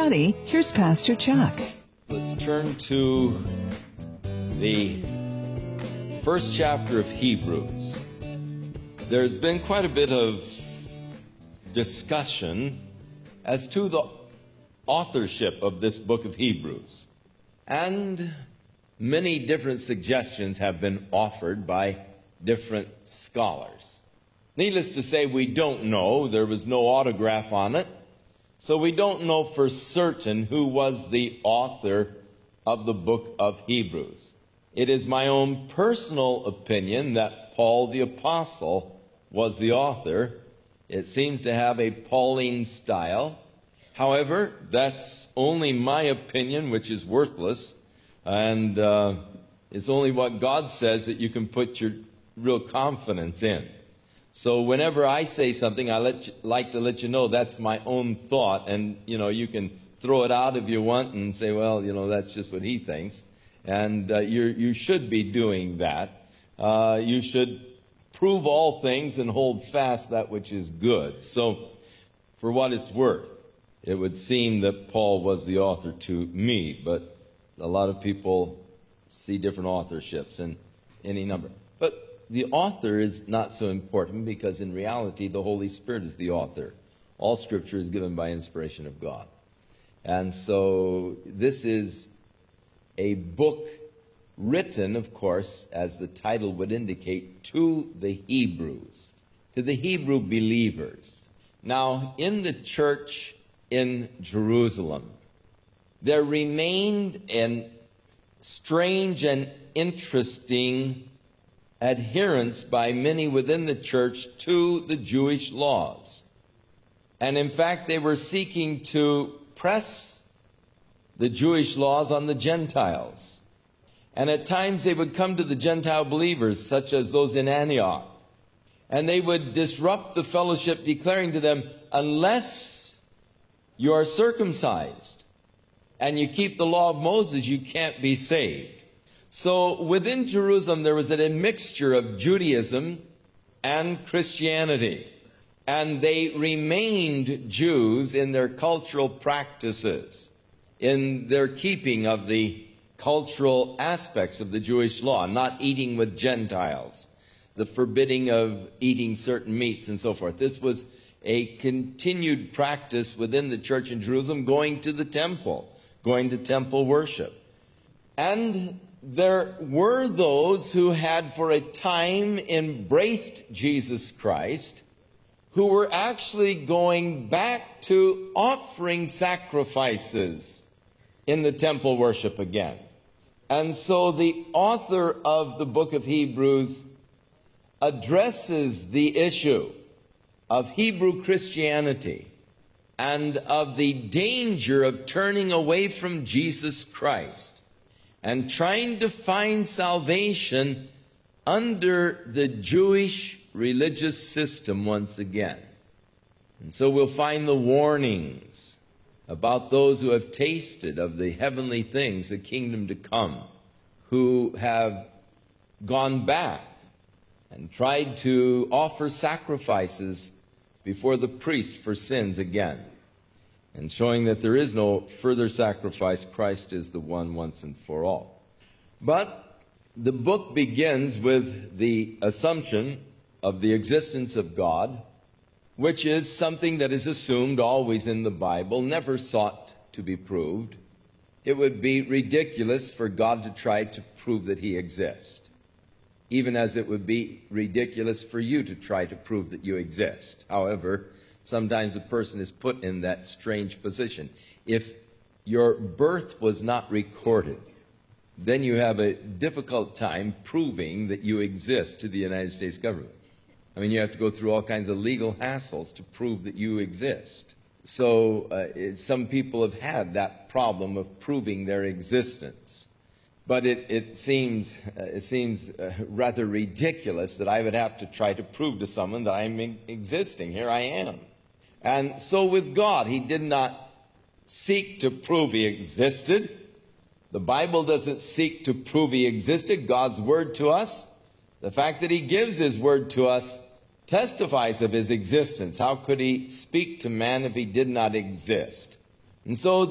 study, here's Pastor Chuck. Let's turn to the first chapter of Hebrews. There's been quite a bit of discussion as to the authorship of this book of Hebrews. And many different suggestions have been offered by different scholars. Needless to say, we don't know. There was no autograph on it. So we don't know for certain who was the author of the book of Hebrews. It is my own personal opinion that Paul the Apostle was the author. It seems to have a Pauline style. However, that's only my opinion, which is worthless. And it's only what God says that you can put your real confidence in. So whenever I say something, I like to let you know that's my own thought. And, you can throw it out if you want and say, well, that's just what he thinks. And you should be doing that. You should prove all things and hold fast that which is good. So for what it's worth, it would seem that Paul was the author to me. But a lot of people see different authorships in any number. But the author is not so important because in reality the Holy Spirit is the author. All Scripture is given by inspiration of God. And so this is a book written, of course, as the title would indicate, to the Hebrews, to the Hebrew believers. Now, in the church in Jerusalem, there remained a strange and interesting adherence by many within the church to the Jewish laws. And in fact, they were seeking to press the Jewish laws on the Gentiles. And at times they would come to the Gentile believers, such as those in Antioch, and they would disrupt the fellowship, declaring to them, unless you are circumcised and you keep the law of Moses, you can't be saved. So within Jerusalem, there was a mixture of Judaism and Christianity. And they remained Jews in their cultural practices, in their keeping of the cultural aspects of the Jewish law, not eating with Gentiles, the forbidding of eating certain meats and so forth. This was a continued practice within the church in Jerusalem, going to the temple, going to temple worship. And there were those who had for a time embraced Jesus Christ, who were actually going back to offering sacrifices in the temple worship again. And so the author of the book of Hebrews addresses the issue of Hebrew Christianity and of the danger of turning away from Jesus Christ and trying to find salvation under the Jewish religious system once again. And so we'll find the warnings about those who have tasted of the heavenly things, the kingdom to come, who have gone back and tried to offer sacrifices before the priest for sins again, and showing that there is no further sacrifice. Christ is the one once and for all. But the book begins with the assumption of the existence of God, which is something that is assumed always in the Bible, never sought to be proved. It would be ridiculous for God to try to prove that he exists, even as it would be ridiculous for you to try to prove that you exist. However, sometimes a person is put in that strange position. If your birth was not recorded, then you have a difficult time proving that you exist to the United States government. I mean, you have to go through all kinds of legal hassles to prove that you exist. So some people have had that problem of proving their existence. But it seems rather ridiculous that I would have to try to prove to someone that I'm existing. Here I am. And so with God, he did not seek to prove he existed. The Bible doesn't seek to prove he existed. God's word to us, the fact that he gives his word to us, testifies of his existence. How could he speak to man if he did not exist? And so